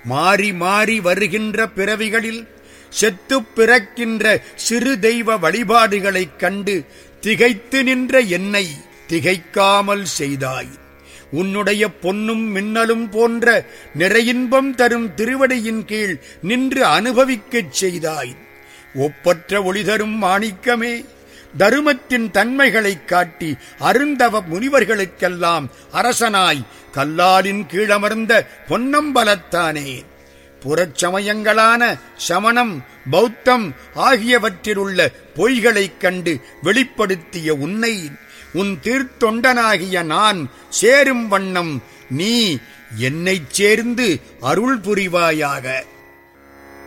மாறி மாறி வருகின்ற பிறவிகளில் செத்துப் பிறக்கின்ற சிறு தெய்வ வழிபாடுகளைக் கண்டு திகைத்து நின்ற என்னை திகைக்காமல் செய்தாய். உன்னுடைய பொன்னும் மின்னலும் போன்ற நிறையின்பம் தரும் திருவடியின் கீழ் நின்று அனுபவிக்கச் செய்தாய். ஒப்பற்ற ஒளி தரும் மாணிக்கமே, தருமத்தின் தன்மைகளைக் காட்டி அருந்தவ முனிவர்களுக்கெல்லாம் அரசனாய் கல்லாலின் கீழமர்ந்த பொன்னம்பலத்தானே, புறச்சமயங்களான சமணம் பௌத்தம் ஆகியவற்றிலுள்ள பொய்களைக் கண்டு வெளிப்படுத்திய உன்னை உன் தீர்த்தொண்டனாகிய நான் சேரும் வண்ணம் நீ என்னைச் சேர்ந்து அருள் புரிவாயாக.